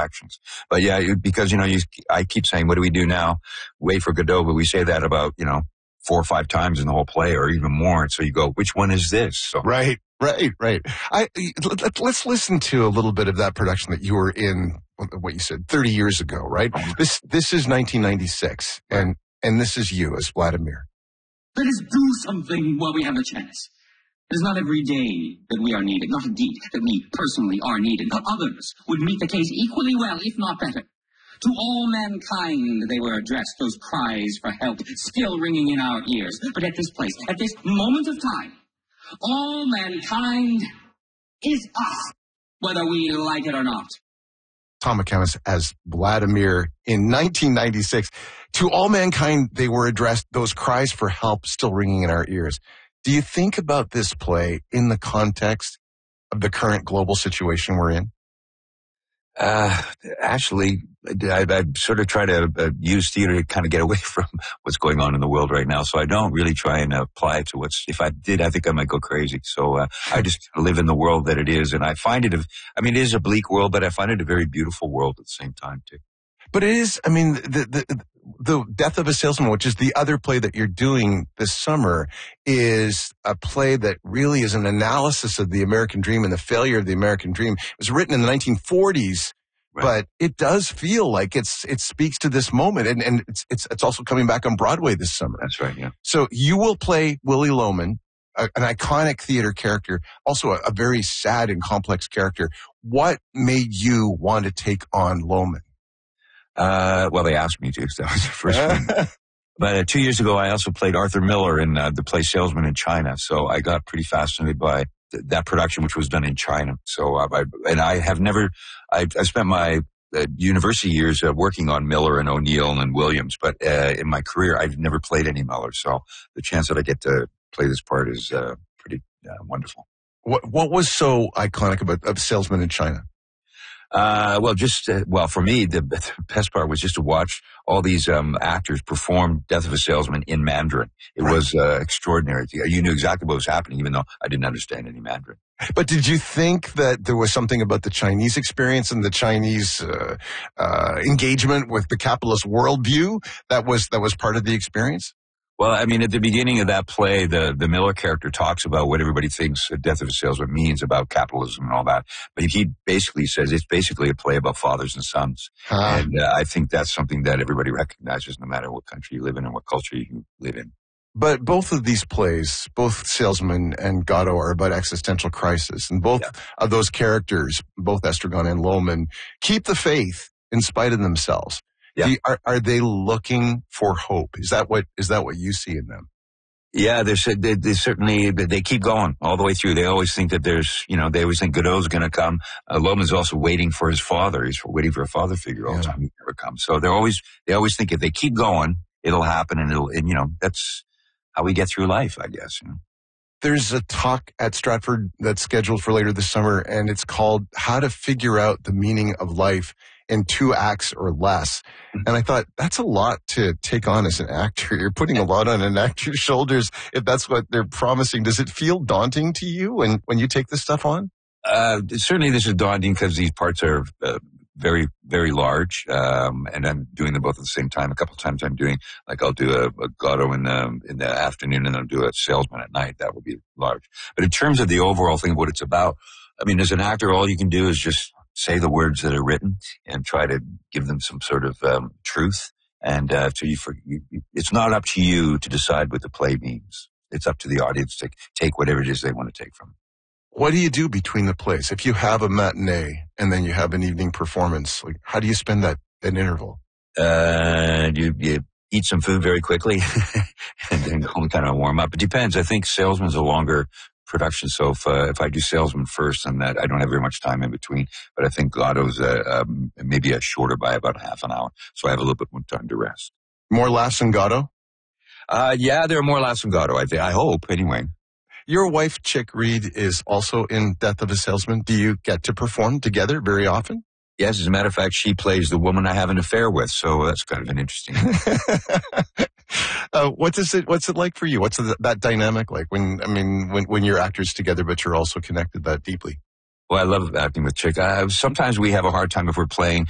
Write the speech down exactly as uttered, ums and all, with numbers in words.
distractions. But yeah, it, because, you know, you, I keep saying, what do we do now? Wait for Godot, but we say that about, you know, four or five times in the whole play or even more. And so you go, which one is this? So, right, right, right. I, let, let's listen to a little bit of that production that you were in, what you said, thirty years ago, right? Oh. This, this is nineteen ninety-six, right. and, and this is you as Vladimir. Let us do something while we have a chance. It is not every day that we are needed, not indeed that we personally are needed, but others would meet the case equally well, if not better. To all mankind they were addressed, those cries for help still ringing in our ears. But at this place, at this moment of time, all mankind is us, whether we like it or not. Tom McManus as Vladimir in nineteen ninety-six. To all mankind they were addressed, those cries for help still ringing in our ears. Do you think about this play in the context of the current global situation we're in? Uh, actually, I, I sort of try to uh, use theater to kind of get away from what's going on in the world right now. So I don't really try and apply it to what's, if I did, I think I might go crazy. So uh, I just live in the world that it is. And I find it, a, I mean, it is a bleak world, but I find it a very beautiful world at the same time, too. But it is, I mean, the, the, the Death of a Salesman, which is the other play that you're doing this summer, is a play that really is an analysis of the American dream and the failure of the American dream. It was written in the nineteen forties, right. But it does feel like it's, it speaks to this moment. And, and it's, it's, it's also coming back on Broadway this summer. That's right, yeah. So you will play Willy Loman, a, an iconic theater character, also a, a very sad and complex character. What made you want to take on Loman? Uh, well, they asked me to, so that was the first one. But uh, two years ago, I also played Arthur Miller in uh, the play Salesman in China. So I got pretty fascinated by th- that production, which was done in China. So, uh, I, and I have never, I, I spent my uh, university years uh, working on Miller and O'Neill and Williams, but uh, in my career, I've never played any Miller. So the chance that I get to play this part is uh, pretty uh, wonderful. What What was so iconic about of Salesman in China? Uh, well, just, uh, well, for me, the, the best part was just to watch all these, um, actors perform Death of a Salesman in Mandarin. It right. was, uh, extraordinary. You knew exactly what was happening, even though I didn't understand any Mandarin. But did you think that there was something about the Chinese experience and the Chinese, uh, uh, engagement with the capitalist worldview that was, that was part of the experience? Well, I mean, at the beginning of that play, the, the Miller character talks about what everybody thinks a Death of a Salesman means about capitalism and all that. But he basically says it's basically a play about fathers and sons. Huh. And uh, I think that's something that everybody recognizes no matter what country you live in and what culture you live in. But both of these plays, both Salesman and Godot, are about existential crisis. And both yeah. of those characters, both Estragon and Loman, keep the faith in spite of themselves. Yeah. You, are, are they looking for hope? Is that what, is that what you see in them? Yeah, they're, they, they certainly, they keep going all the way through. They always think that there's, you know, they always think Godot's going to come. Uh, Loman's also waiting for his father. He's waiting for a father figure all the yeah. time. He never comes. So they're always, they always think if they keep going, it'll happen and it'll, and you know, that's how we get through life, I guess. You know? There's a talk at Stratford that's scheduled for later this summer, and it's called How to Figure Out the Meaning of Life in Two Acts or Less. And I thought, that's a lot to take on as an actor. You're putting a lot on an actor's shoulders if that's what they're promising. Does it feel daunting to you when, when you take this stuff on? Uh, certainly this is daunting because these parts are uh, very, very large. Um, and I'm doing them both at the same time. A couple of times I'm doing, like I'll do a, a Godot in the, in the afternoon and then I'll do a Salesman at night. That would be large. But in terms of the overall thing of what it's about, I mean, as an actor, all you can do is just say the words that are written and try to give them some sort of um, truth. And uh, so you, for, you, it's not up to you to decide what the play means. It's up to the audience to take whatever it is they want to take from it. What do you do between the plays? If you have a matinee and then you have an evening performance, like how do you spend that, that interval? Uh, you, you eat some food very quickly and then kind of warm up. It depends. I think Salesman's a longer production. So if, uh, if I do Salesman first, then that I don't have very much time in between. But I think Godot's uh, um, maybe a shorter by about half an hour. So I have a little bit more time to rest. More laughs than Godot? Uh, yeah, there are more laughs than Godot. I think. I hope, anyway. Your wife, Chick Reed, is also in Death of a Salesman. Do you get to perform together very often? Yes, as a matter of fact, she plays the woman I have an affair with. So that's kind of an interesting. uh, what is it? What's it like for you? What's the, that dynamic like when, I mean, when, when you're actors together, but you're also connected that deeply? Well, I love acting with Chick. Uh, sometimes we have a hard time if we're playing